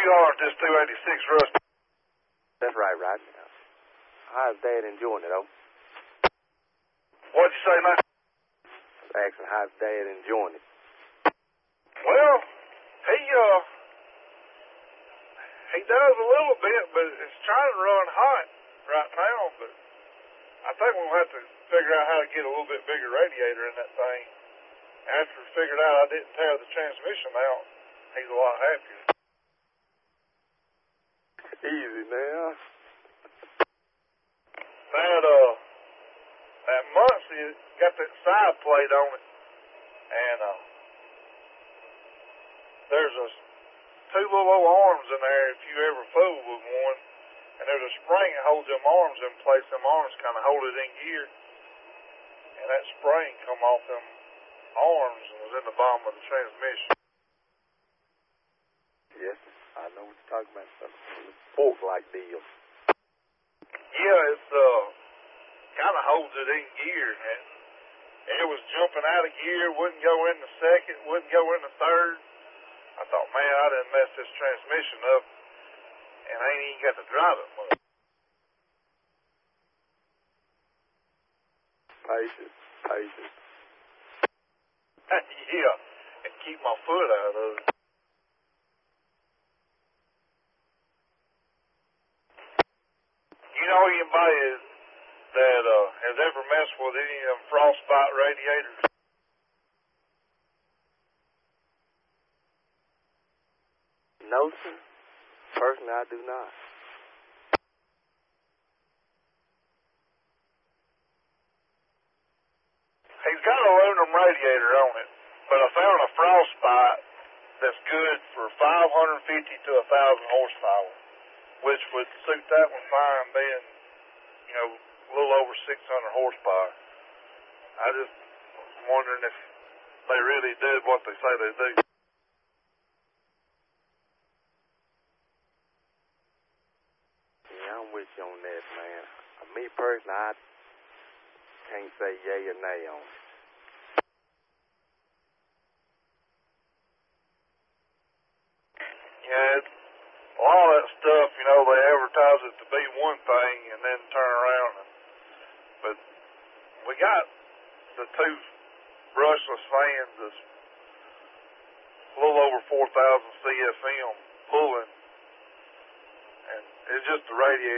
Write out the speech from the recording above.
you aren't just 286 Rust. That's right, Rod. How's Dad enjoying it, oh? What'd you say, man? Asking how's Dad enjoying it. Well, he does a little bit, but it's trying to run hot right now, but I think we'll have to figure out how to get a little bit bigger radiator in that thing. After we figured out I didn't tear the transmission out, he's a lot happier. Easy now. That Muncie got that side plate on it, and there's two little old arms in there if you ever fool with one, and there's a spring that holds them arms in place. Them arms kind of hold it in gear, and that spring come off them arms and was in the bottom of the transmission. Yes, I know what you're talking about. Fork-like deal. Yeah, it's kind of holds it in gear, and it was jumping out of gear, wouldn't go in the second, wouldn't go in the third. I thought, man, I done messed this transmission up, and I ain't even got to drive it much. Patience. Yeah, and keep my foot out of it. You know anybody that has ever messed with any of them frostbite radiators? No, sir. Personally, I do not. He's got an aluminum radiator on it, but I found a frostbite that's good for 550 to 1,000 horsepower, which would suit that one fine, being, a little over 600 horsepower. I just was wondering if they really did what they say they do. Yeah, I'm with you on that, man. Me personally, I can't say yay or nay on it. Yeah, a lot of that stuff, they advertise it to be one thing and then turn around. But we got the two brushless fans that's a little over 4,000 CFM pulling, and it's just the radiator.